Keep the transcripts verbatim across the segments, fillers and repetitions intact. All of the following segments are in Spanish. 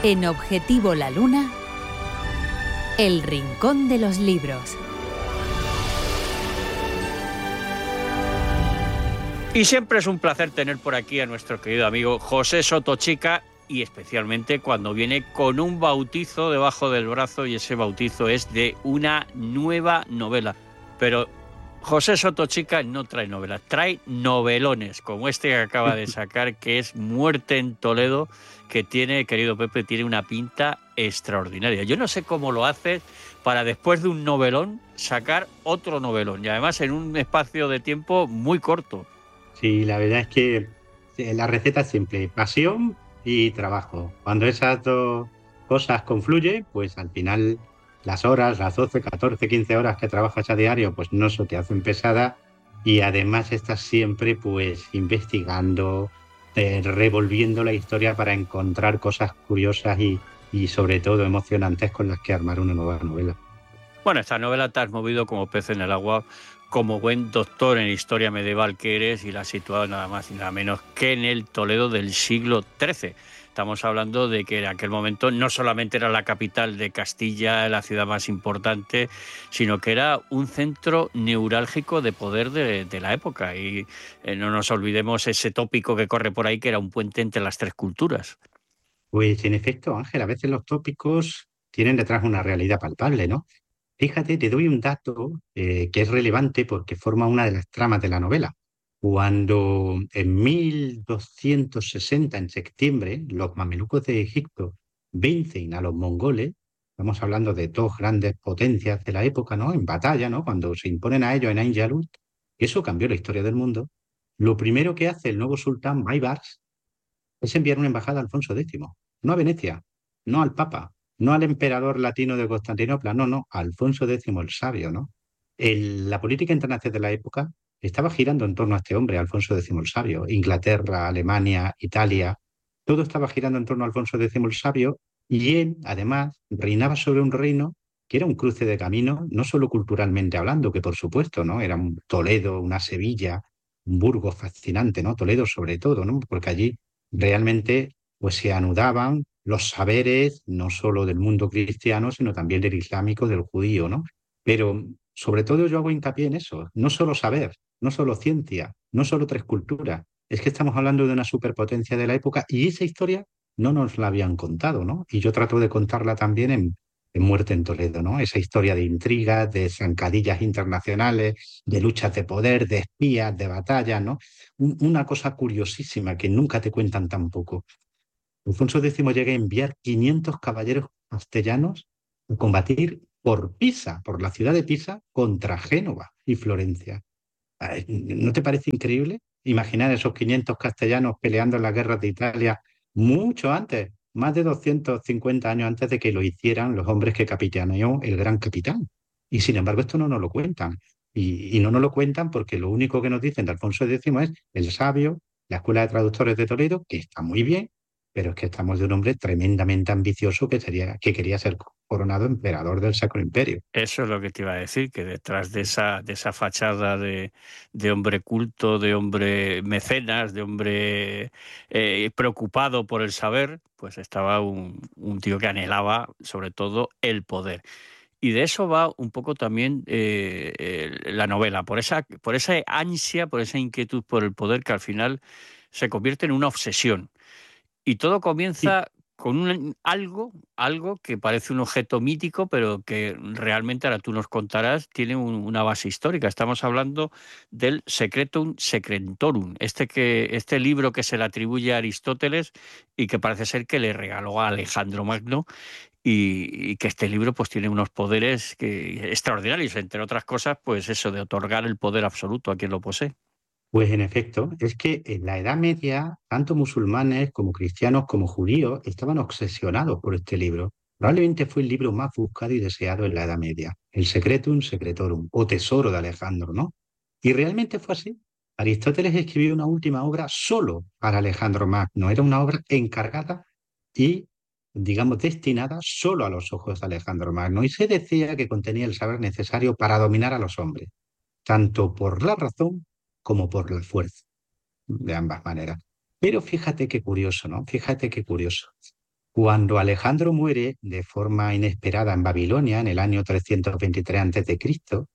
En Objetivo La Luna, El Rincón de los Libros. Y siempre es un placer tener por aquí a nuestro querido amigo José Sotochica, y especialmente cuando viene con un bautizo debajo del brazo, y ese bautizo es de una nueva novela. Pero José Sotochica no trae novelas, trae novelones, como este que acaba de sacar, que es Muerte en Toledo, que tiene, querido Pepe, tiene una pinta extraordinaria. Yo no sé cómo lo haces para, después de un novelón, sacar otro novelón, y además en un espacio de tiempo muy corto. Sí, la verdad es que la receta es simple: pasión y trabajo. Cuando esas dos cosas confluyen, pues al final las horas, las doce, catorce, quince horas que trabajas a diario, pues no se te hacen pesada, y además estás siempre pues investigando, eh, revolviendo la historia para encontrar cosas curiosas y, y sobre todo emocionantes con las que armar una nueva novela. Bueno, esta novela te has movido como pez en el agua, como buen doctor en historia medieval que eres, y la has situado nada más y nada menos que en el Toledo del siglo trece. Estamos hablando de que en aquel momento no solamente era la capital de Castilla, la ciudad más importante, sino que era un centro neurálgico de poder de, de la época. Y eh, no nos olvidemos ese tópico que corre por ahí, que era un puente entre las tres culturas. Pues en efecto, Ángel, a veces los tópicos tienen detrás una realidad palpable, ¿no? Fíjate, te doy un dato eh, que es relevante porque forma una de las tramas de la novela. Cuando en mil doscientos sesenta, en septiembre, los mamelucos de Egipto vencen a los mongoles, estamos hablando de dos grandes potencias de la época, ¿no? En batalla, ¿no? Cuando se imponen a ellos en Ain Jalut, eso cambió la historia del mundo. Lo primero que hace el nuevo sultán Baibars es enviar una embajada a Alfonso décimo, no a Venecia, no al Papa, no al emperador latino de Constantinopla, no, no, a Alfonso décimo el Sabio, ¿no? El- la política internacional de la época estaba girando en torno a este hombre, Alfonso décimo el Sabio. Inglaterra, Alemania, Italia, todo estaba girando en torno a Alfonso décimo el Sabio, y él, además, reinaba sobre un reino que era un cruce de camino, no solo culturalmente hablando, que por supuesto, ¿no? Era un Toledo, una Sevilla, un Burgos fascinante, ¿no? Toledo sobre todo, ¿no? Porque allí realmente pues se anudaban los saberes no solo del mundo cristiano, sino también del islámico, del judío, ¿no? Pero sobre todo yo hago hincapié en eso: no solo saber, no solo ciencia, no solo tres culturas, es que estamos hablando de una superpotencia de la época, y esa historia no nos la habían contado, ¿no? Y yo trato de contarla también en, en Muerte en Toledo, ¿no? Esa historia de intrigas, de zancadillas internacionales, de luchas de poder, de espías, de batallas, ¿no? Un- una cosa curiosísima que nunca te cuentan tampoco. Alfonso décimo llega a enviar quinientos caballeros castellanos a combatir por Pisa, por la ciudad de Pisa, contra Génova y Florencia. Ay, ¿no te parece increíble imaginar esos quinientos castellanos peleando en las guerras de Italia mucho antes, más de doscientos cincuenta años antes de que lo hicieran los hombres que capitaneó el gran capitán? Y sin embargo esto no nos lo cuentan. Y, y no nos lo cuentan porque lo único que nos dicen de Alfonso décimo es el sabio, la Escuela de Traductores de Toledo, que está muy bien, pero es que estamos de un hombre tremendamente ambicioso que, sería, que quería ser coronado emperador del Sacro Imperio. Eso es lo que te iba a decir, que detrás de esa, de esa fachada de, de hombre culto, de hombre mecenas, de hombre eh, preocupado por el saber, pues estaba un, un tío que anhelaba sobre todo el poder. Y de eso va un poco también eh, el- la novela, por esa, por esa ansia, por esa inquietud por el poder, que al final se convierte en una obsesión. Y todo Sí, comienza con un, algo, algo que parece un objeto mítico, pero que realmente, ahora tú nos contarás, tiene un- una base histórica. Estamos hablando del Secretum Secrentorum, este, que, este libro que se le atribuye a Aristóteles y que parece ser que le regaló a Alejandro Magno, y, y que este libro pues tiene unos poderes que, extraordinarios, entre otras cosas, pues eso de otorgar el poder absoluto a quien lo posee. pues en efecto, es que en la Edad Media, tanto musulmanes como cristianos como judíos estaban obsesionados por este libro. Probablemente fue el libro más buscado y deseado en la Edad Media, el Secretum Secretorum, o Tesoro de Alejandro, ¿no? Y realmente fue así. Aristóteles escribió una última obra solo para Alejandro Magno. Era una obra encargada y, digamos, destinada solo a los ojos de Alejandro Magno. Y se decía que contenía el saber necesario para dominar a los hombres, tanto por la razón como por la fuerza, de ambas maneras. Pero fíjate qué curioso, ¿no? Fíjate qué curioso. Cuando Alejandro muere de forma inesperada en Babilonia en el año trescientos veintitrés antes de Cristo,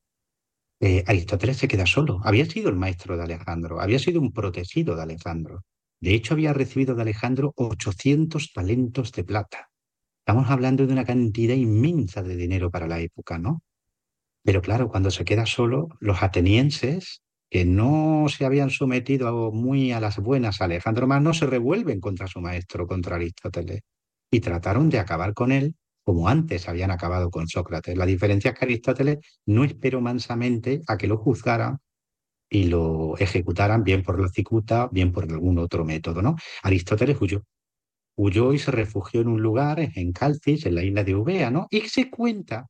eh, Aristóteles se queda solo. Había sido el maestro de Alejandro, había sido un protegido de Alejandro. De hecho, había recibido de Alejandro ochocientos talentos de plata. Estamos hablando de una cantidad inmensa de dinero para la época, ¿no? Pero claro, cuando se queda solo, los atenienses, que no se habían sometido muy a las buenas a Alejandro Magno, se revuelven contra su maestro, contra Aristóteles, y trataron de acabar con él como antes habían acabado con Sócrates. La diferencia es que Aristóteles no esperó mansamente a que lo juzgaran y lo ejecutaran, bien por la cicuta, bien por algún otro método, ¿no? Aristóteles huyó. Huyó y se refugió en un lugar, en Calcis, en la isla de Eubea, ¿no? Y se cuenta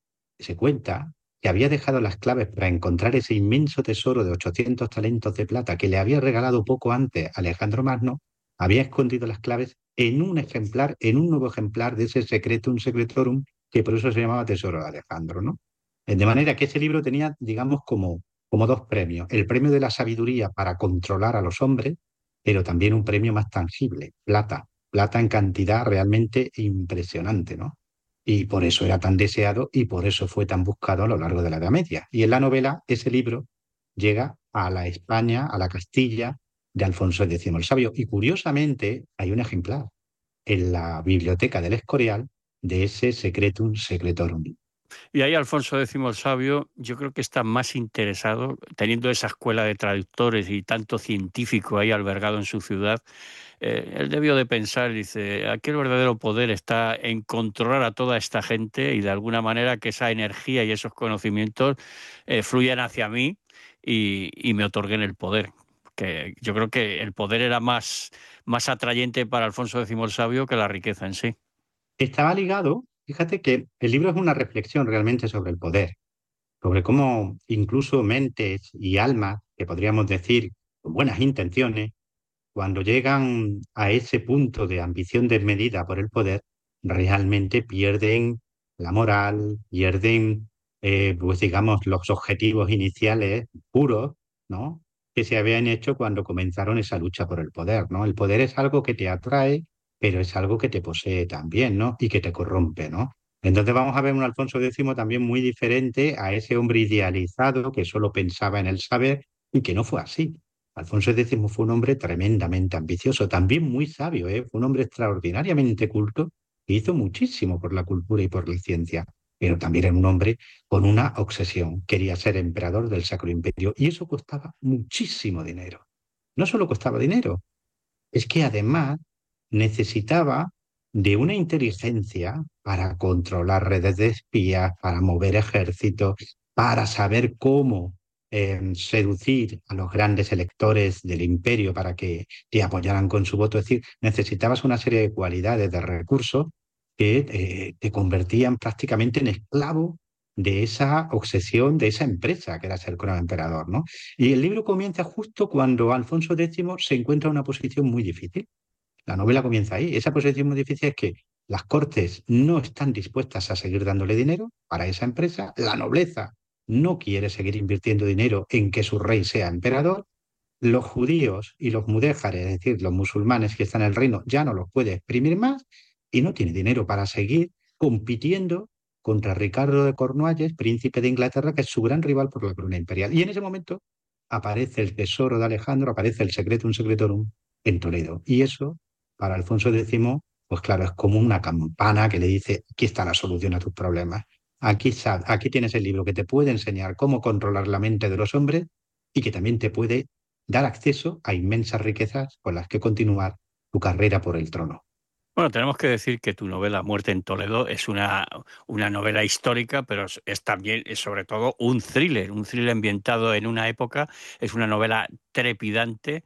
se cuenta que había dejado las claves para encontrar ese inmenso tesoro de ochocientos talentos de plata que le había regalado poco antes Alejandro Magno, había escondido las claves en un ejemplar, en un nuevo ejemplar de ese Secretum Secretorum, que por eso se llamaba Tesoro de Alejandro, ¿no? Eh, De manera que ese libro tenía, digamos, como, como dos premios. El premio de la sabiduría para controlar a los hombres, pero también un premio más tangible, plata. Plata en cantidad realmente impresionante, ¿no? Y por eso era tan deseado y por eso fue tan buscado a lo largo de la Edad Media. Y en la novela, ese libro llega a la España, a la Castilla de Alfonso X el Sabio. Y curiosamente, hay un ejemplar en la biblioteca del Escorial de ese Secretum Secretorum. Y ahí Alfonso X el Sabio, yo creo que está más interesado, teniendo esa escuela de traductores y tanto científico ahí albergado en su ciudad, eh, él debió de pensar, dice, aquí el verdadero poder está en controlar a toda esta gente y de alguna manera que esa energía y esos conocimientos eh, fluyan hacia mí y, y me otorguen el poder. Que yo creo que el poder era más, más atrayente para Alfonso X el Sabio que la riqueza en sí. Estaba ligado, fíjate que el libro es una reflexión realmente sobre el poder, sobre cómo incluso mentes y almas, que podríamos decir con buenas intenciones, cuando llegan a ese punto de ambición desmedida por el poder, realmente pierden la moral, pierden, eh, pues digamos, los objetivos iniciales puros, ¿no? Que se habían hecho cuando comenzaron esa lucha por el poder, ¿no? El poder es algo que te atrae, pero es algo que te posee también, ¿no? Y que te corrompe, ¿no? Entonces vamos a ver un Alfonso X también muy diferente a ese hombre idealizado que solo pensaba en el saber y que no fue así. Alfonso X fue un hombre tremendamente ambicioso, también muy sabio, ¿eh? Fue un hombre extraordinariamente culto que hizo muchísimo por la cultura y por la ciencia, pero también era un hombre con una obsesión. Quería ser emperador del Sacro Imperio y eso costaba muchísimo dinero. No solo costaba dinero, es que además necesitaba de una inteligencia para controlar redes de espías, para mover ejércitos, para saber cómo eh, seducir a los grandes electores del imperio para que te apoyaran con su voto. Es decir, necesitabas una serie de cualidades, de recursos que eh, te convertían prácticamente en esclavo de esa obsesión, de esa empresa que era ser coroa emperador, ¿no? Y el libro comienza justo cuando Alfonso X se encuentra en una posición muy difícil. La novela comienza ahí. Esa posición muy difícil es que las cortes no están dispuestas a seguir dándole dinero para esa empresa, la nobleza no quiere seguir invirtiendo dinero en que su rey sea emperador, los judíos y los mudéjares, es decir, los musulmanes que están en el reino, ya no los puede exprimir más y no tiene dinero para seguir compitiendo contra Ricardo de Cornualles, príncipe de Inglaterra, que es su gran rival por la corona imperial. Y en ese momento aparece el tesoro de Alejandro, aparece el Secretum Secretorum en Toledo. Y eso, para Alfonso X, pues claro, es como una campana que le dice, aquí está la solución a tus problemas. Aquí, aquí tienes el libro que te puede enseñar cómo controlar la mente de los hombres y que también te puede dar acceso a inmensas riquezas con las que continuar tu carrera por el trono. Bueno, tenemos que decir que tu novela Muerte en Toledo es una, una novela histórica, pero es, es también, es sobre todo un thriller, un thriller ambientado en una época, es una novela trepidante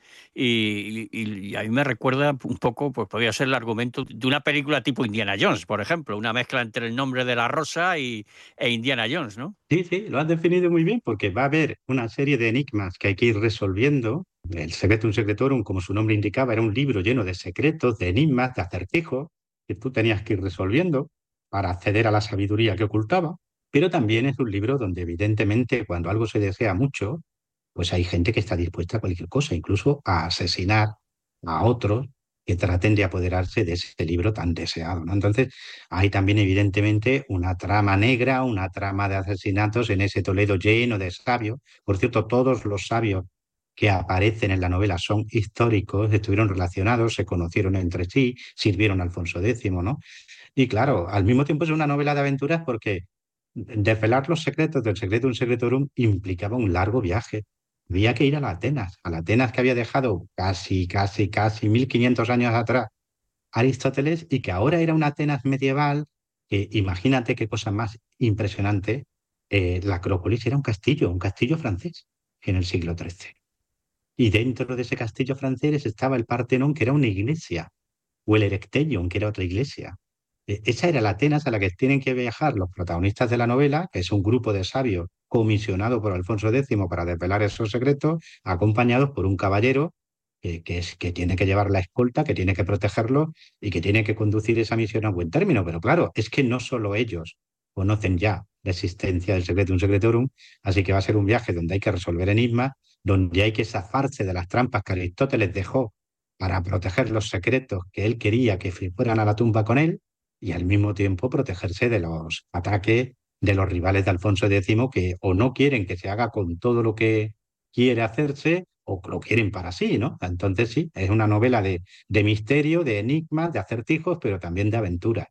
y, y- y a mí me recuerda un poco, pues podría ser el argumento de una película tipo Indiana Jones, por ejemplo, una mezcla entre El nombre de la rosa y, e Indiana Jones, ¿no? Sí, sí, lo has definido muy bien porque va a haber una serie de enigmas que hay que ir resolviendo. El Secretum Secretorum, como su nombre indicaba, era un libro lleno de secretos, de enigmas, de acertijos que tú tenías que ir resolviendo para acceder a la sabiduría que ocultaba. Pero también es un libro donde evidentemente cuando algo se desea mucho, pues hay gente que está dispuesta a cualquier cosa, incluso a asesinar a otros que traten de apoderarse de ese libro tan deseado, ¿no? Entonces, hay también evidentemente una trama negra, una trama de asesinatos en ese Toledo lleno de sabios. Por cierto, todos los sabios que aparecen en la novela son históricos, estuvieron relacionados, se conocieron entre sí, sirvieron a Alfonso X, ¿no? Y claro, al mismo tiempo es una novela de aventuras porque desvelar los secretos del Secretum Secretorum implicaba un largo viaje. Había que ir a la Atenas, a la Atenas que había dejado casi, casi, casi mil quinientos años atrás Aristóteles y que ahora era una Atenas medieval, que imagínate qué cosa más impresionante, eh, la Acrópolis era un castillo, un castillo francés en el siglo trece. Y dentro de ese castillo francés estaba el Partenón, que era una iglesia, o el Erecteion, que era otra iglesia. E- Esa era la Atenas a la que tienen que viajar los protagonistas de la novela, que es un grupo de sabios comisionado por Alfonso X para desvelar esos secretos, acompañados por un caballero que, que es, que tiene que llevar la escolta, que tiene que protegerlo y que tiene que conducir esa misión a buen término. Pero claro, es que no solo ellos conocen ya la existencia del Secretum Secretorum, así que va a ser un viaje donde hay que resolver enigmas, donde hay que zafarse de las trampas que Aristóteles dejó para proteger los secretos que él quería que fueran a la tumba con él y al mismo tiempo protegerse de los ataques de los rivales de Alfonso X que o no quieren que se haga con todo lo que quiere hacerse o lo quieren para sí, ¿no? Entonces sí, es una novela de, de misterio, de enigmas, de acertijos, pero también de aventura.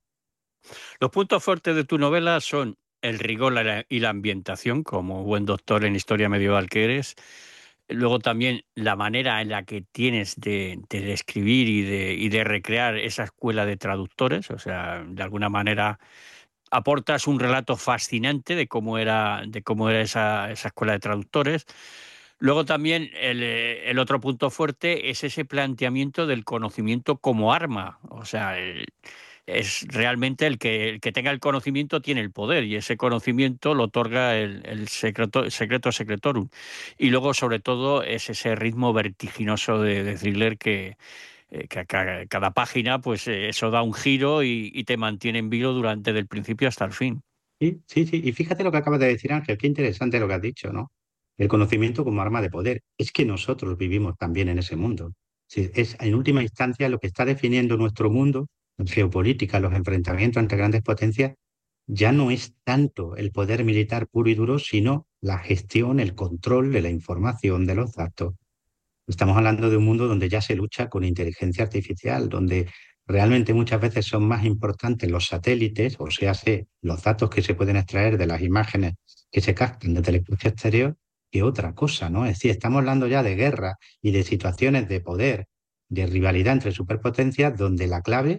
Los puntos fuertes de tu novela son el rigor la- y la ambientación, como buen doctor en historia medieval que eres. Luego también la manera en la que tienes de, de describir y de, y de recrear esa escuela de traductores. O sea, de alguna manera aportas un relato fascinante de cómo era, de cómo era esa, esa escuela de traductores. Luego también el, eh, el otro punto fuerte es ese planteamiento del conocimiento como arma. O sea, el- es realmente el que, el que tenga el conocimiento tiene el poder y ese conocimiento lo otorga el, el secreto, el secreto secretorum. Y luego, sobre todo, es ese ritmo vertiginoso de, de thriller que, eh, que a ca- cada, página, pues eh, eso da un giro y, y te mantiene en vilo durante del principio hasta el fin. Sí, sí, sí. Y fíjate lo que acabas de decir, Ángel, qué interesante lo que has dicho, ¿no? El conocimiento como arma de poder. Es que nosotros vivimos también en ese mundo. Sí, es en última instancia lo que está definiendo nuestro mundo, en geopolítica, los enfrentamientos entre grandes potencias, ya no es tanto el poder militar puro y duro, sino la gestión, el control de la información, de los datos. Estamos hablando de un mundo donde ya se lucha con inteligencia artificial, donde realmente muchas veces son más importantes los satélites, o sea, se- los datos que se pueden extraer de las imágenes que se captan desde el espacio exterior, que otra cosa, ¿no? Es decir, estamos hablando ya de guerra y de situaciones de poder, de rivalidad entre superpotencias, donde la clave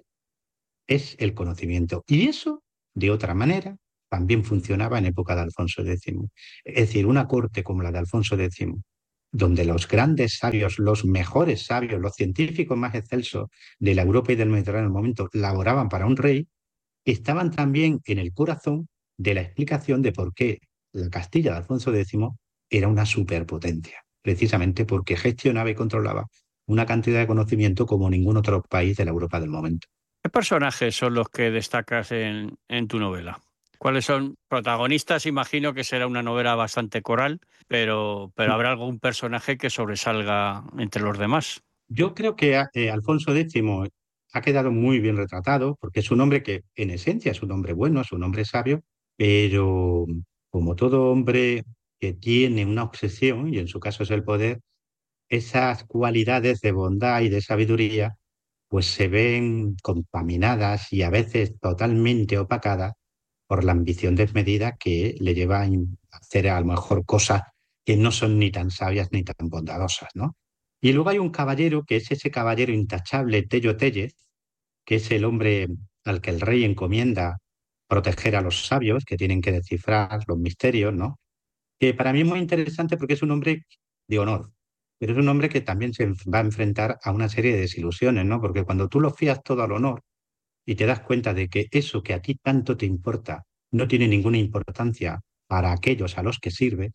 es el conocimiento. Y eso, de otra manera, también funcionaba en época de Alfonso X. Es decir, una corte como la de Alfonso X, donde los grandes sabios, los mejores sabios, los científicos más excelsos de la Europa y del Mediterráneo en el momento laboraban para un rey, estaban también en el corazón de la explicación de por qué la Castilla de Alfonso X era una superpotencia, precisamente porque gestionaba y controlaba una cantidad de conocimiento como ningún otro país de la Europa del momento. ¿Qué personajes son los que destacas en, en tu novela? ¿Cuáles son protagonistas? Imagino que será una novela bastante coral, pero, pero habrá algún personaje que sobresalga entre los demás. Yo creo que eh, Alfonso X ha quedado muy bien retratado, porque es un hombre que en esencia es un hombre bueno, es un hombre sabio, pero como todo hombre que tiene una obsesión, y en su caso es el poder, esas cualidades de bondad y de sabiduría, pues se ven contaminadas y a veces totalmente opacadas por la ambición desmedida que le lleva a hacer a lo mejor cosas que no son ni tan sabias ni tan bondadosas, ¿no? Y luego hay un caballero que es ese caballero intachable, Tello Tellez, que es el hombre al que el rey encomienda proteger a los sabios que tienen que descifrar los misterios, ¿no? Que para mí es muy interesante porque es un hombre de honor, pero es un hombre que también se va a enfrentar a una serie de desilusiones, ¿no? Porque cuando tú lo fías todo al honor y te das cuenta de que eso que a ti tanto te importa no tiene ninguna importancia para aquellos a los que sirve,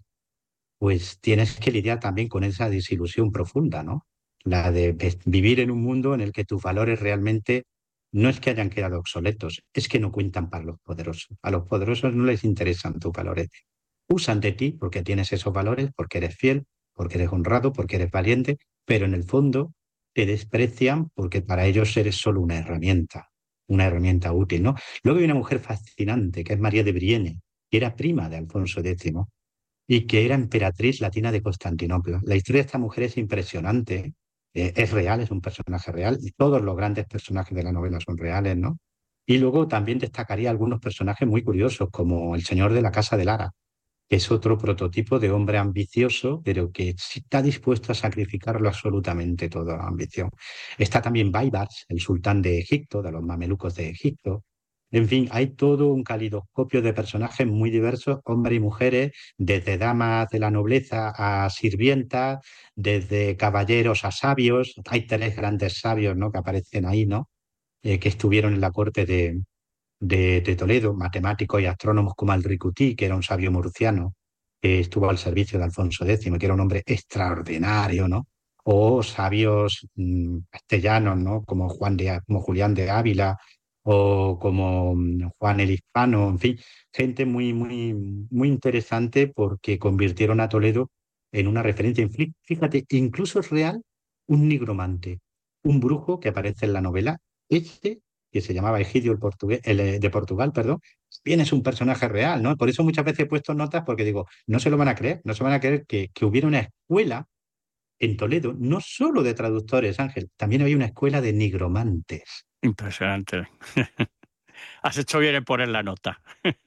pues tienes que lidiar también con esa desilusión profunda, ¿no? La de ve- vivir en un mundo en el que tus valores realmente no es que hayan quedado obsoletos, es que no cuentan para los poderosos. A los poderosos no les interesan tus valores. Usan de ti porque tienes esos valores, porque eres fiel, porque eres honrado, porque eres valiente, pero en el fondo te desprecian porque para ellos eres solo una herramienta, una herramienta útil, ¿no? Luego hay una mujer fascinante que es María de Brienne, que era prima de Alfonso X y que era emperatriz latina de Constantinopla. La historia de esta mujer es impresionante, eh, es real, es un personaje real, y todos los grandes personajes de la novela son reales, ¿no? Y luego también destacaría algunos personajes muy curiosos, como el señor de la Casa de Lara, que es otro prototipo de hombre ambicioso, pero que sí está dispuesto a sacrificarlo absolutamente todo a la ambición. Está también Baibars, el sultán de Egipto, de los mamelucos de Egipto. En fin, hay todo un calidoscopio de personajes muy diversos, hombres y mujeres, desde damas de la nobleza a sirvientas, desde caballeros a sabios. Hay tres grandes sabios, ¿no?, que aparecen ahí, ¿no? Eh, que estuvieron en la corte de, de, de Toledo, matemáticos y astrónomos como Alricutí, que era un sabio murciano, que estuvo al servicio de Alfonso X, que era un hombre extraordinario, ¿no? O sabios mm, castellanos, ¿no? Como Juan de, como Julián de Ávila o como mm, Juan el Hispano, en fin, gente muy, muy, muy interesante porque convirtieron a Toledo en una referencia. Fí- Fíjate, incluso es real un nigromante, un brujo que aparece en la novela. Este que se llamaba Egidio el portugués, el, eh, de Portugal, perdón, bien es un personaje real, ¿no? Por eso muchas veces he puesto notas porque digo, no se lo van a creer, no se van a creer que, que hubiera una escuela en Toledo, no solo de traductores, Ángel, también había una escuela de nigromantes. Impresionante. Has hecho bien en poner la nota.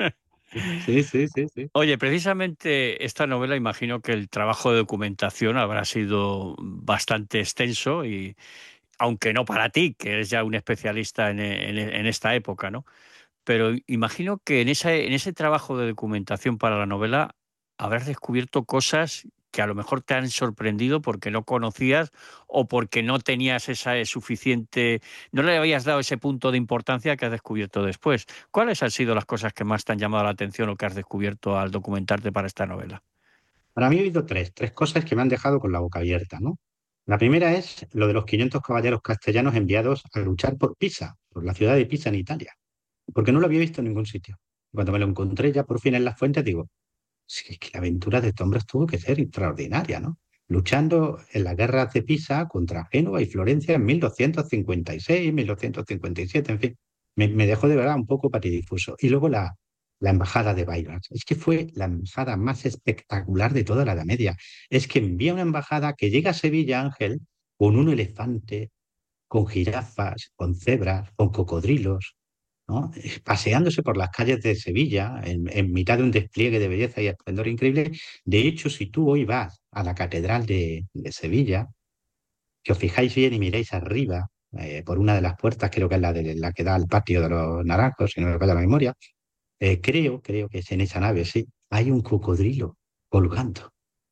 Sí, sí, sí, sí. Oye, precisamente esta novela, imagino que el trabajo de documentación habrá sido bastante extenso y, aunque no para ti, que eres ya un especialista en, en- en esta época, ¿no? Pero imagino que en ese, en ese trabajo de documentación para la novela habrás descubierto cosas que a lo mejor te han sorprendido porque no conocías o porque no tenías esa eh, suficiente, no le habías dado ese punto de importancia que has descubierto después. ¿Cuáles han sido las cosas que más te han llamado la atención o que has descubierto al documentarte para esta novela? Para mí ha habido tres, tres cosas que me han dejado con la boca abierta, ¿no? La primera es lo de los quinientos caballeros castellanos enviados a luchar por Pisa, por la ciudad de Pisa en Italia, porque no lo había visto en ningún sitio. Cuando me lo encontré ya por fin en las fuentes, digo, sí, es que la aventura de este hombre tuvo que ser extraordinaria, ¿no? Luchando en las guerras de Pisa contra Génova y Florencia en mil doscientos cincuenta y seis, mil doscientos cincuenta y siete, en fin, me, me dejó de verdad un poco patidifuso. Y luego la, la embajada de Bayreuth. Es que fue la embajada más espectacular de toda la Edad Media. Es que envía una embajada que llega a Sevilla, Ángel, con un elefante, con jirafas, con cebras, con cocodrilos, ¿no? Eh, Paseándose por las calles de Sevilla en, en mitad de un despliegue de belleza y esplendor increíble. De hecho, si tú hoy vas a la Catedral de, de Sevilla, que os fijáis bien y miréis arriba, eh, por una de las puertas, creo que es la, de, la que da al patio de los Naranjos, si no me falla la memoria, eh, creo, creo que es en esa nave, sí, hay un cocodrilo colgando,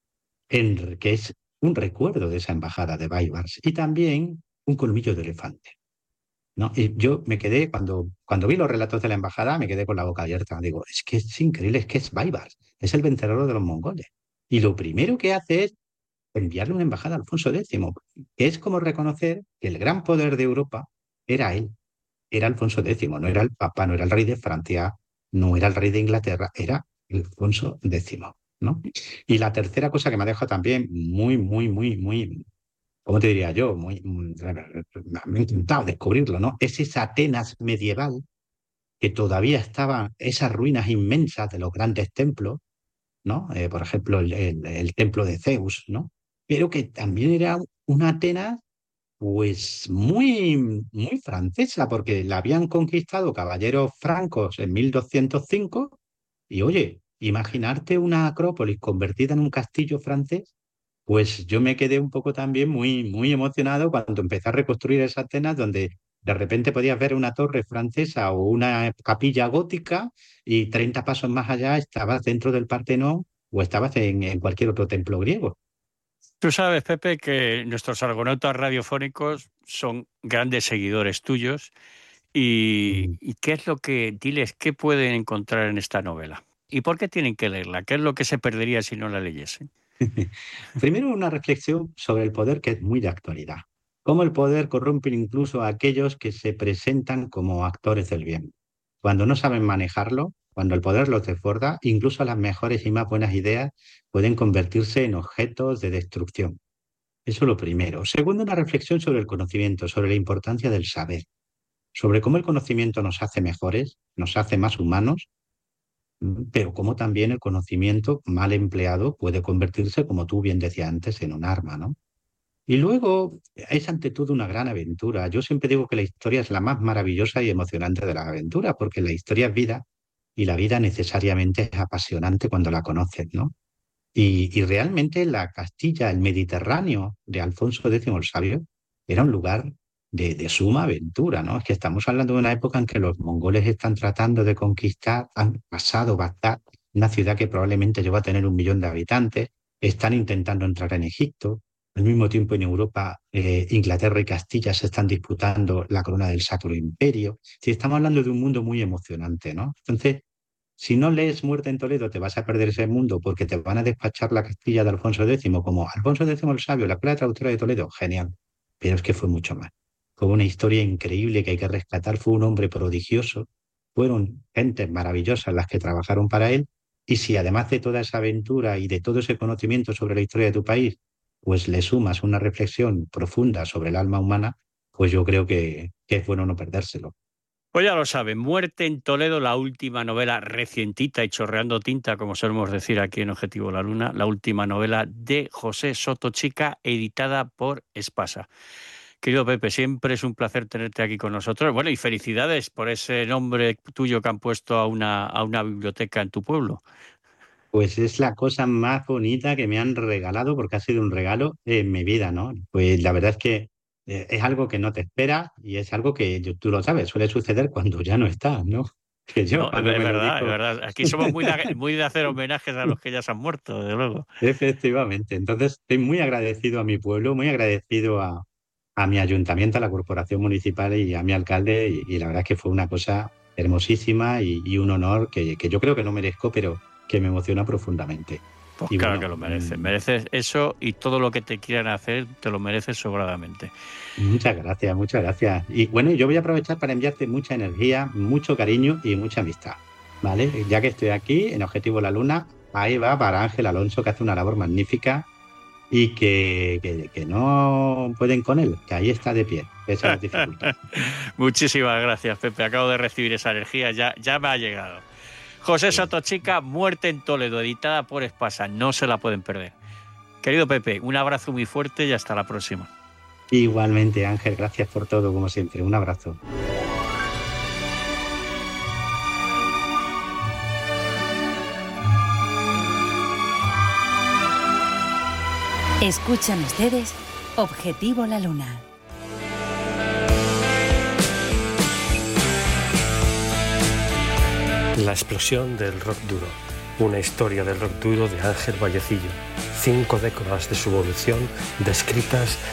en, que es un recuerdo de esa embajada de Baibars, y también un colmillo de elefante. ¿No? Y yo me quedé, cuando, cuando vi los relatos de la embajada, me quedé con la boca abierta. Digo, es que es increíble, es que es Baibars, es el vencedor de los mongoles. Y lo primero que hace es enviarle una embajada a Alfonso X, que es como reconocer que el gran poder de Europa era él, era Alfonso X, no era el Papa, no era el rey de Francia, no era el rey de Inglaterra, era Alfonso X, ¿no? Y la tercera cosa que me ha dejado también muy, muy, muy, muy, ¿cómo te diría yo? Muy, mm, me he intentado descubrirlo, ¿no? Es esa Atenas medieval que todavía estaban esas ruinas inmensas de los grandes templos, ¿no? Eh, por ejemplo, el, el- el templo de Zeus, ¿no? Pero que también era una Atenas, pues muy, muy francesa, porque la habían conquistado caballeros francos en mil doscientos cinco y oye, imaginarte una Acrópolis convertida en un castillo francés, pues yo me quedé un poco también muy, muy emocionado cuando empecé a reconstruir esas Atenas donde de repente podías ver una torre francesa o una capilla gótica y treinta pasos más allá estabas dentro del Partenón o estabas en, en cualquier otro templo griego. Tú sabes, Pepe, que nuestros argonautas radiofónicos son grandes seguidores tuyos y, Mm. y ¿qué es lo que, diles, qué pueden encontrar en esta novela? ¿Y por qué tienen que leerla? ¿Qué es lo que se perdería si no la leyesen? Primero, una reflexión sobre el poder que es muy de actualidad. Cómo el poder corrompe incluso a aquellos que se presentan como actores del bien. Cuando no saben manejarlo, cuando el poder los desborda, incluso las mejores y más buenas ideas pueden convertirse en objetos de destrucción. Eso lo primero. Segundo, una reflexión sobre el conocimiento, sobre la importancia del saber, sobre cómo el conocimiento nos hace mejores, nos hace más humanos, mm, pero cómo también el conocimiento mal empleado puede convertirse, como tú bien decías antes, en un arma, ¿no? Y luego es ante todo una gran aventura. Yo siempre digo que la historia es la más maravillosa y emocionante de las aventuras, porque la historia es vida y la vida necesariamente es apasionante cuando la conoces, ¿no? Y, y realmente la Castilla, el Mediterráneo de Alfonso décimo el Sabio, era un lugar de, de suma aventura, ¿no? Es que estamos hablando de una época en que los mongoles están tratando de conquistar, han pasado Bagdad, una ciudad que probablemente llegó a tener un millón de habitantes, están intentando entrar en Egipto. Al mismo tiempo en Europa, eh, Inglaterra y Castilla se están disputando la corona del Sacro Imperio. Sí, estamos hablando de un mundo muy emocionante, ¿no? Entonces, si no lees Muerte en Toledo, te vas a perder ese mundo porque te van a despachar la Castilla de Alfonso décimo como Alfonso décimo el Sabio, la escuela traductora de Toledo. Genial. Pero es que fue mucho más. Fue una historia increíble que hay que rescatar. Fue un hombre prodigioso. Fueron gentes maravillosas las que trabajaron para él. Y si además de toda esa aventura y de todo ese conocimiento sobre la historia de tu país, pues le sumas una reflexión profunda sobre el alma humana, pues yo creo que, que es bueno no perdérselo. Pues ya lo saben, Muerte en Toledo, la última novela recientita y chorreando tinta, como solemos decir aquí en Objetivo La Luna, la última novela de José Soto Chica, editada por Espasa. Querido Pepe, siempre es un placer tenerte aquí con nosotros. Bueno, y felicidades por ese nombre tuyo que han puesto a una, a una biblioteca en tu pueblo. Pues es la cosa más bonita que me han regalado porque ha sido un regalo en mi vida, ¿no? Pues la verdad es que eh, es algo que no te espera y es algo que yo- tú lo sabes, suele suceder cuando ya no estás, ¿no? Que yo No, es cuando me lo verdad, es dijo, verdad. Aquí somos muy de, muy de hacer homenajes a los que ya se han muerto, desde luego. efectivamente. Entonces estoy muy agradecido a mi pueblo, muy agradecido a, a mi ayuntamiento, a la corporación municipal y a mi alcalde y, y la verdad es que fue una cosa hermosísima y, y un honor que, que yo creo que no merezco, pero que me emociona profundamente. Pues Y claro que bueno, lo mereces. mm, Mereces eso y todo lo que te quieran hacer, te lo mereces sobradamente. muchas gracias, muchas gracias. Y bueno, yo voy a aprovechar para enviarte mucha energía, mucho cariño y mucha amistad, ¿vale? Ya que estoy aquí en Objetivo La Luna, ahí va para Ángel Alonso, que hace una labor magnífica y que, que, que no pueden con él, que ahí está de pie, pese a las dificultades. Muchísimas gracias, Pepe. Acabo de recibir esa energía, ya, ya me ha llegado. José Soto Chica, Muerte en Toledo, editada por Espasa. No se la pueden perder. Querido Pepe, un abrazo muy fuerte y hasta la próxima. Igualmente, Ángel, gracias por todo, como siempre. Un abrazo. Escuchan ustedes Objetivo La Luna. La explosión del rock duro. Una historia del rock duro de Ángel Vallecillo. Cinco décadas de su evolución descritas